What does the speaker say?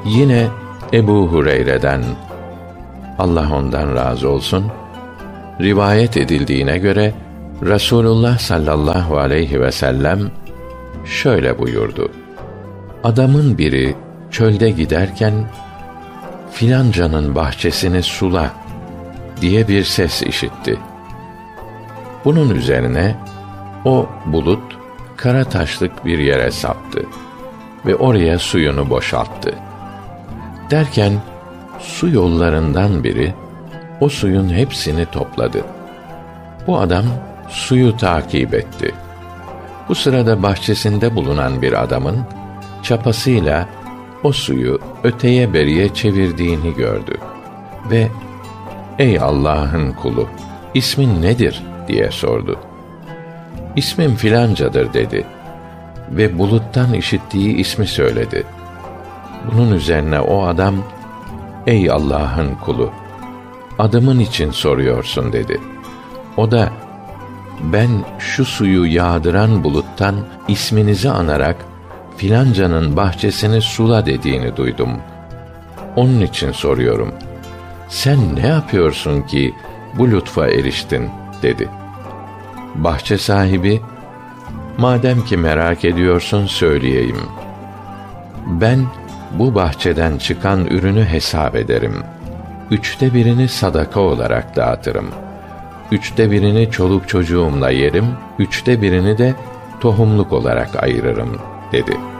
Yine Ebu Hureyre'den, Allah ondan razı olsun, rivayet edildiğine göre Resulullah sallallahu aleyhi ve sellem şöyle buyurdu: Adamın biri çölde giderken filancanın bahçesini sula diye bir ses işitti. Bunun üzerine o bulut kara taşlık bir yere saptı ve oraya suyunu boşalttı. Derken su yollarından biri o suyun hepsini topladı. Bu adam suyu takip etti. Bu sırada bahçesinde bulunan bir adamın çapasıyla o suyu öteye beriye çevirdiğini gördü ve "Ey Allah'ın kulu, ismin nedir?" diye sordu. "İsmim filancadır" dedi ve buluttan işittiği ismi söyledi. Bunun üzerine o adam, "Ey Allah'ın kulu, adımın için soruyorsun" dedi. O da, "Ben şu suyu yağdıran buluttan isminizi anarak filancanın bahçesini sula dediğini duydum. Onun için soruyorum. Sen ne yapıyorsun ki bu lütfa eriştin?" dedi. Bahçe sahibi, "Madem ki merak ediyorsun söyleyeyim. Ben bu bahçeden çıkan ürünü hesap ederim. 1/3'ünü sadaka olarak dağıtırım. 1/3'ünü çoluk çocuğumla yerim, 1/3'ünü de tohumluk olarak ayırırım" dedi.